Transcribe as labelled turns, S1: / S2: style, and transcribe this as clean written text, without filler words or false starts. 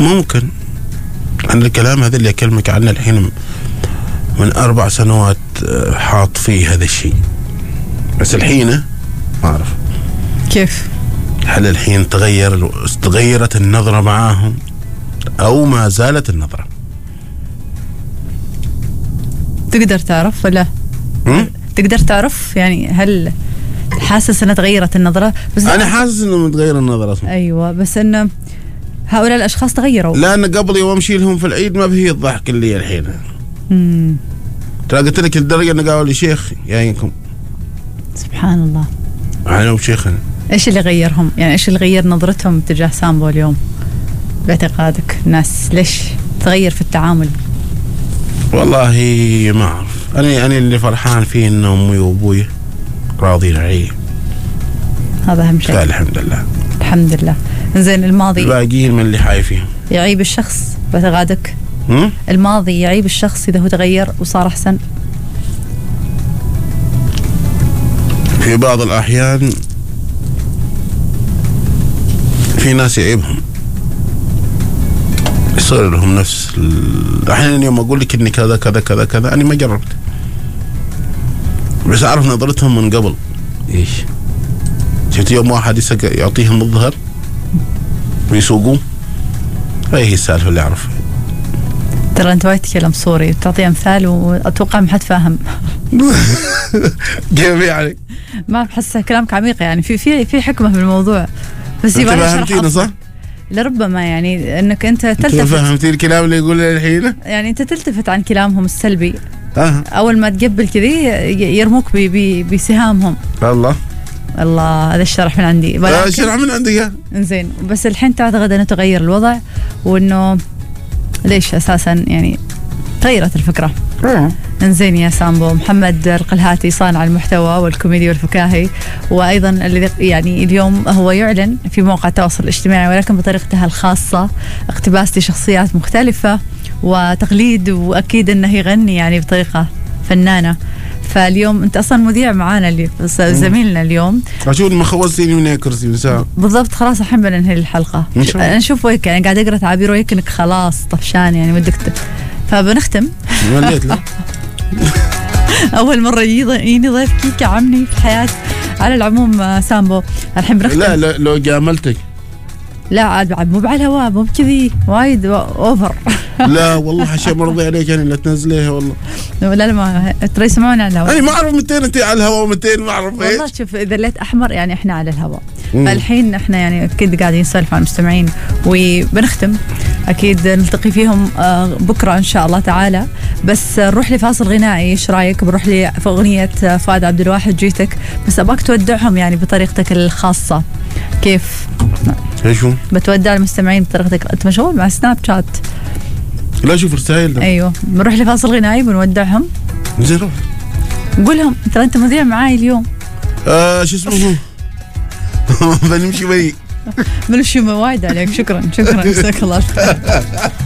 S1: ممكن. أنا الكلام هذا اللي أكلمك عنه الحين من 4 سنوات حاط فيه هذا الشيء، بس الحين ما أعرف
S2: كيف.
S1: هل الحين تغيرت النظرة معاهم أو ما زالت النظرة؟
S2: تقدر تعرف ولا؟ تقدر تعرف يعني هل حاسس أنها تغيرت النظرة؟ بس
S1: أنا حاسس أنه متغير النظرة.
S2: أيوة، بس أنه هؤلاء الأشخاص تغيروا.
S1: لأن قبل يوم أمشي لهم في العيد ما فيه الضحك اللي الحين. ترى قلت لك الدرجة أنه قالوا لي شيخ جايكم.
S2: سبحان الله.
S1: أنا وشيخنا.
S2: إيش اللي غيرهم؟ يعني إيش اللي غير نظرتهم تجاه سامبو اليوم باعتقادك؟ الناس ليش تغير في التعامل؟
S1: والله ما أعرف. أنا اللي فرحان فيه إن أمي وأبوي راضين علي.
S2: هذا أهم شيء.
S1: الحمد لله.
S2: الحمد لله. إنزين الماضي.
S1: الباقيين من اللي حايفين.
S2: يعيب الشخص باعتقادك؟ الماضي يعيب الشخص إذا هو تغير وصار أحسن؟
S1: في بعض الأحيان في ناس يعيبهم يصير لهم نفس أحيانا يوم أقول لك إني كذا كذا كذا كذا أنا ما جربت، بس أعرف نظرتهم من قبل. إيش شفت يوم واحد يعطيهم الظهر ويسوقوه، هي السالفة اللي أعرف.
S2: ترى أنت وايد تتكلم صوري تعطي أمثال وأتوقع ما حد فاهم.
S1: كيف يعني؟
S2: ما بحس كلامك عميق، يعني في حكمة في الموضوع، بس
S1: أنت فهمتيني صح؟
S2: لربما يعني أنك أنت تلتفت.
S1: أنت فهمتي الكلام اللي يقوله الحين؟
S2: يعني أنت تلتفت عن كلامهم السلبي. أول ما تقبل كذي يرموك بسهامهم. الله هذا الشرح من عندي.
S1: الشرح من عندي.
S2: إنزين، بس الحين تعتقد أنه تغير الوضع، وإنه ليش أساسا يعني تغيرت الفكرة؟ إنزين يا سامبو، محمد القلهاتي صانع المحتوى والكوميدي والفكاهي، وأيضا الذي يعني اليوم هو يعلن في موقع التواصل الاجتماعي ولكن بطريقته الخاصة اقتباس لشخصيات مختلفة وتقليد، وأكيد أنه يغني يعني بطريقة فنانة. فاليوم أنت أصلا مذيع معانا زميلنا اليوم.
S1: أشوف ما خوزتيني من كرسي مساء.
S2: بالضبط، خلاص الحين بننهي الحلقة. أنا أشوف ويك يعني قاعد أقرأ تعابير ويك إنك خلاص طفشان يعني ودك فبنختم.
S1: وليت له.
S2: أول مرة يجيني ضيف كيكة عمني في الحياة. على العموم سامبو الحين بنختم.
S1: لا لو جاملتك.
S2: لا عاد مو على الهواء، مو بكذي وايد أوفر.
S1: لا والله حشا مرضي عليك يعني لا تنزليها والله.
S2: لا ما ترى يسمعوني على الهواء.
S1: أنا ما أعرف 200 أنت على الهواء و200 ما أعرف إيش.
S2: والله شوف إذا ليت أحمر يعني إحنا على الهواء. فالحين إحنا يعني أكيد قاعدين نسولف عن المستمعين وبنختم. أكيد نلتقي فيهم بكرة إن شاء الله تعالى، بس نروح لفاصل غنائي. إيش رأيك بنروح في أغنية فؤاد عبد الواحد جيتك، بس أباك تودعهم يعني بطريقتك الخاصة. كيف؟
S1: ايشو؟
S2: بتودع المستمعين بطريقتك. أنت مشغول مع سناب شات؟
S1: لا شوف رسائل ده.
S2: أيوه بنروح لفاصل غنائي بنودعهم.
S1: زين
S2: قولهم ترى أنت مذيع معاي اليوم.
S1: شو اسمه هو بنمشي بي
S2: وايد عليك. شكرا جزاك الله خير.